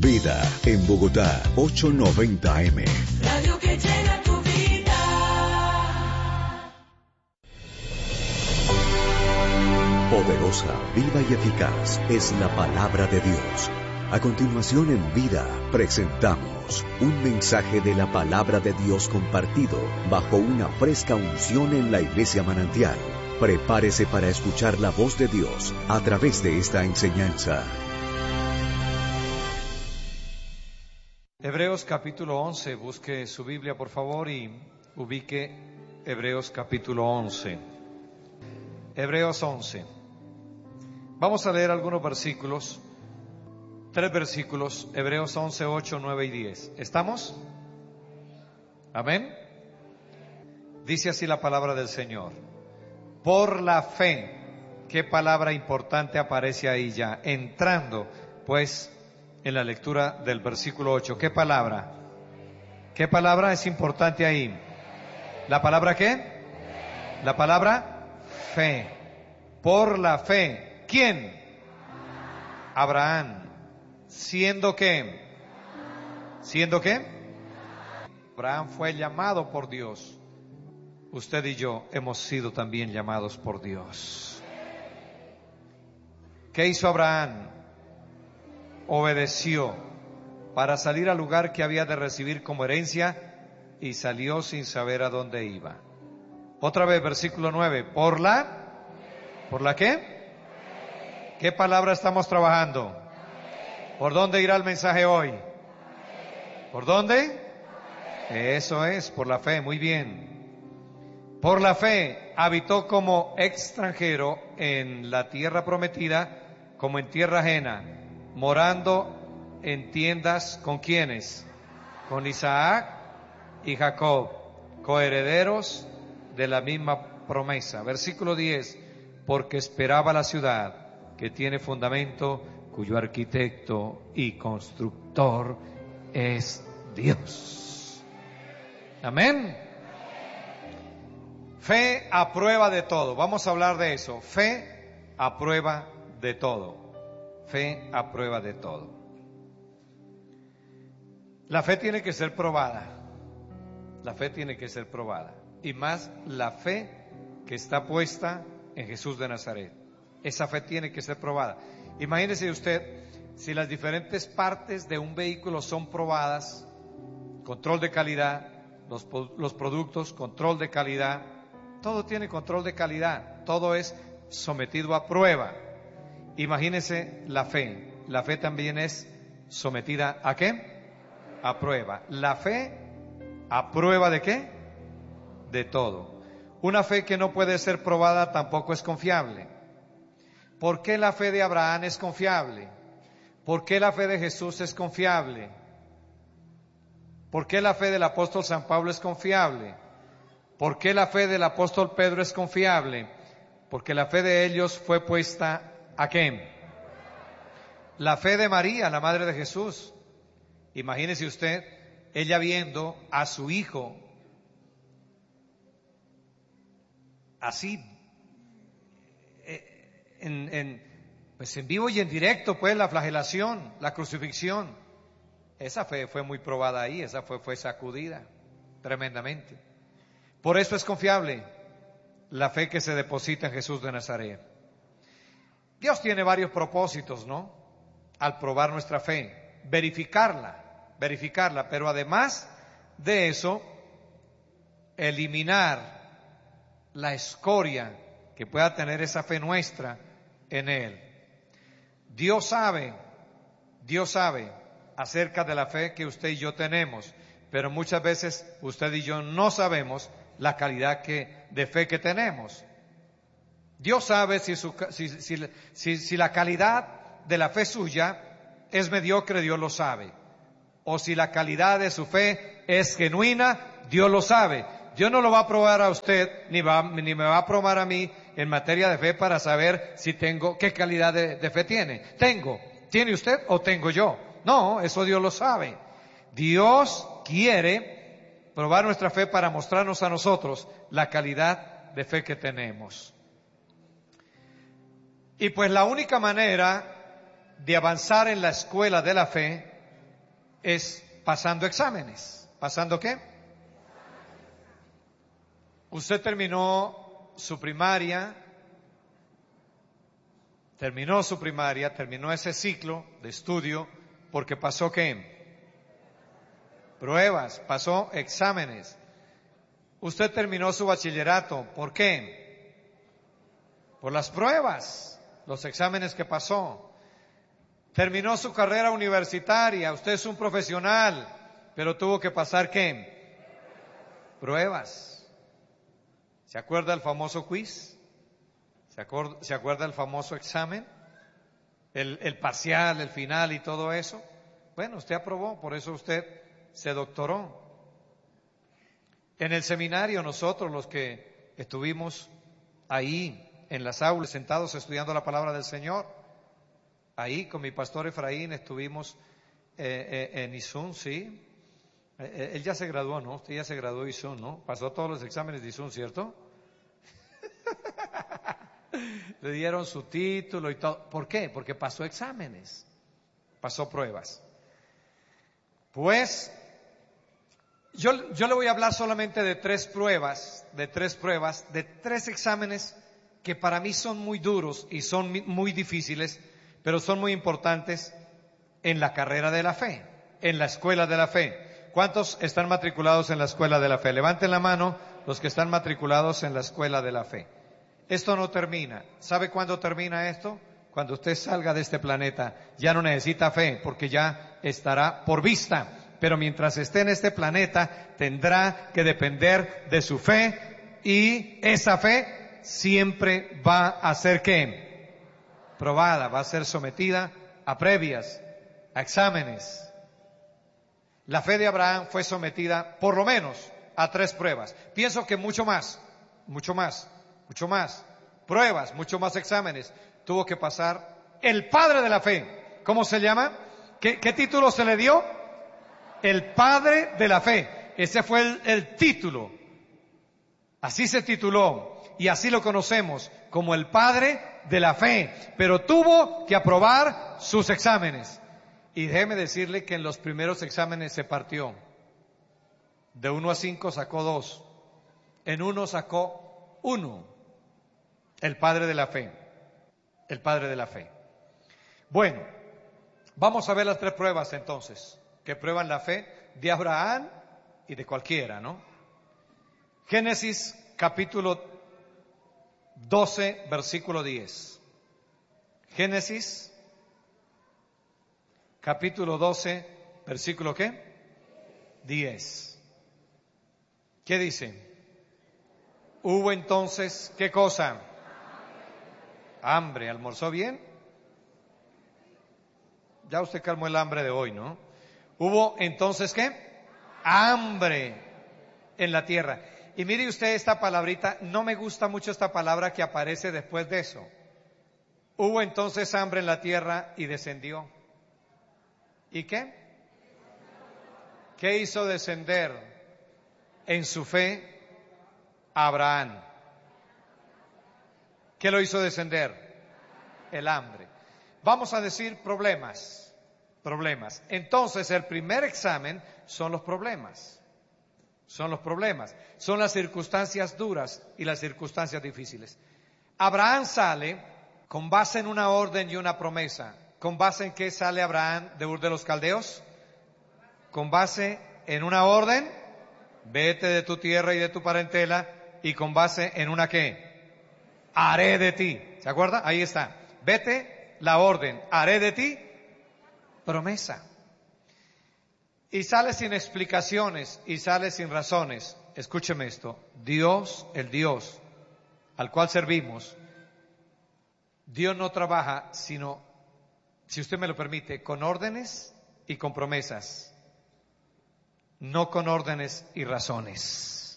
Vida en Bogotá, 890 AM. Radio que llena tu vida. Poderosa, viva y eficaz es la palabra de Dios. A continuación en Vida presentamos un mensaje de la palabra de Dios compartido bajo una fresca unción en la Iglesia Manantial. Prepárese para escuchar la voz de Dios a través de esta enseñanza. Hebreos capítulo 11, busque su Biblia por favor y ubique Hebreos capítulo 11. Hebreos 11. Vamos a leer algunos versículos, 3 versículos, Hebreos 11, 8, 9 y 10. ¿Estamos? Amén. Dice así la palabra del Señor. Por la fe, qué palabra importante aparece ahí ya, entrando pues en la lectura del versículo 8. ¿Qué palabra? ¿Qué palabra es importante ahí? ¿La palabra qué? La palabra fe. Por la fe. ¿Quién? Abraham. ¿Siendo qué? ¿Siendo qué? Abraham fue llamado por Dios. Usted y yo hemos sido también llamados por Dios. ¿Qué hizo Abraham? Obedeció para salir al lugar que había de recibir como herencia y salió sin saber a dónde iba. Otra vez, versículo 9. ¿Por la qué? ¿Qué palabra estamos trabajando? ¿Por dónde irá el mensaje hoy? ¿Por dónde? Eso es, por la fe, muy bien. Por la fe habitó como extranjero en la tierra prometida, como en tierra ajena, morando en tiendas ¿con quiénes? Con Isaac y Jacob, coherederos de la misma promesa. Versículo 10, porque esperaba la ciudad que tiene fundamento, cuyo arquitecto y constructor es Dios. Amén. Fe a prueba de todo. Vamos a hablar de eso. Fe a prueba de todo. Fe a prueba de todo. La fe tiene que ser probada. La fe tiene que ser probada. Y más la fe que está puesta en Jesús de Nazaret. Esa fe tiene que ser probada. Imagínese usted, si las diferentes partes de un vehículo son probadas, control de calidad, los productos, control de calidad, todo tiene control de calidad, todo es sometido a prueba. Imagínese la fe. La fe también es sometida ¿a qué? A prueba. La fe a prueba ¿de qué? De todo. Una fe que no puede ser probada tampoco es confiable. ¿Por qué la fe de Abraham es confiable? ¿Por qué la fe de Jesús es confiable? ¿Por qué la fe del apóstol San Pablo es confiable? ¿Por qué la fe del apóstol Pedro es confiable? Porque la fe de ellos fue puesta ¿a qué? La fe de María, la madre de Jesús. Imagínese usted, ella viendo a su hijo así, pues en vivo y en directo, pues la flagelación, la crucifixión. Esa fe fue muy probada ahí, esa fue sacudida tremendamente. Por eso es confiable la fe que se deposita en Jesús de Nazaret. Dios tiene varios propósitos, ¿no? Al probar nuestra fe, verificarla, pero además de eso, eliminar la escoria que pueda tener esa fe nuestra en Él. Dios sabe acerca de la fe que usted y yo tenemos, pero muchas veces usted y yo no sabemos la calidad de fe que tenemos. Dios sabe si la calidad de la fe suya es mediocre, Dios lo sabe. O si la calidad de su fe es genuina, Dios lo sabe. Dios no lo va a probar a usted, ni me va a probar a mí en materia de fe para saber si tengo, qué calidad de fe tiene. ¿Tiene usted o tengo yo? No, eso Dios lo sabe. Dios quiere probar nuestra fe para mostrarnos a nosotros la calidad de fe que tenemos. Y pues la única manera de avanzar en la escuela de la fe es pasando exámenes. ¿Pasando qué? Usted terminó su primaria, terminó ese ciclo de estudio porque pasó ¿qué? Pruebas, pasó exámenes. Usted terminó su bachillerato, ¿por qué? Por las pruebas, los exámenes que pasó. Terminó su carrera universitaria, usted es un profesional, pero tuvo que pasar ¿qué? Pruebas. ¿Se acuerda del famoso quiz? ¿Se acuerda del famoso examen? El parcial, el final y todo eso. Bueno, usted aprobó, por eso usted se doctoró. En el seminario nosotros los que estuvimos ahí en las aulas sentados estudiando la palabra del Señor, ahí con mi pastor Efraín estuvimos en ISUN, ¿sí? Él ya se graduó, ¿no? Usted ya se graduó de ISUN, ¿no? Pasó todos los exámenes de ISUN, ¿cierto? Le dieron su título y todo. ¿Por qué? Porque pasó exámenes, pasó pruebas. Pues yo le voy a hablar solamente de tres pruebas, de tres exámenes que para mí son muy duros y son muy difíciles, pero son muy importantes en la carrera de la fe, en la escuela de la fe. ¿Cuántos están matriculados en la escuela de la fe? Levanten la mano los que están matriculados en la escuela de la fe. Esto no termina. ¿Sabe cuándo termina esto? Cuando usted salga de este planeta. Ya no necesita fe porque ya estará por vista. Pero mientras esté en este planeta tendrá que depender de su fe y esa fe siempre va a ser ¿qué? Probada, va a ser sometida a previas, a exámenes. La fe de Abraham fue sometida por lo menos a 3 pruebas. Pienso que mucho más pruebas, mucho más exámenes tuvo que pasar el padre de la fe. ¿Cómo se llama? ¿Qué título se le dio? El padre de la fe. Ese fue el título. Así se tituló y así lo conocemos como el padre de la fe. Pero tuvo que aprobar sus exámenes. Y déjeme decirle que en los primeros exámenes se partió. De 1 a 5 sacó 2. En uno sacó 1. El padre de la fe. El padre de la fe. Bueno, vamos a ver las 3 pruebas entonces, que prueban la fe de Abraham y de cualquiera, ¿no? Génesis capítulo 12, versículo 10. Génesis capítulo 12, versículo ¿qué? 10. ¿Qué dice? Hubo entonces, ¿qué cosa? Hambre. ¿Almorzó bien? Ya usted calmó el hambre de hoy, ¿no? Hubo entonces, ¿qué? Hambre en la tierra. Y mire usted esta palabrita, no me gusta mucho esta palabra que aparece después de eso. Hubo entonces hambre en la tierra y descendió. ¿Y qué? ¿Qué hizo descender en su fe a Abraham? ¿Qué lo hizo descender? El hambre. Vamos a decir problemas. Entonces el primer examen son los problemas. Son las circunstancias duras y las circunstancias difíciles. Abraham sale con base en una orden y una promesa. ¿Con base en qué sale Abraham de Ur de los Caldeos? Con base en una orden, vete de tu tierra y de tu parentela, y con base en una ¿qué? Haré de ti. ¿Se acuerda? Ahí está. Vete, la orden, haré de ti, promesa. Y sale sin explicaciones y sale sin razones. Escúcheme esto. Dios, el Dios al cual servimos, Dios no trabaja sino, si usted me lo permite, con órdenes y con promesas, no con órdenes y razones.